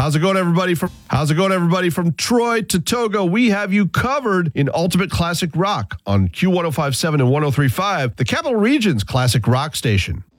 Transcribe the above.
How's it going, everybody from Troy to Togo? We have you covered in Ultimate Classic Rock on Q1057 and 1035, the Capital Region's classic rock station.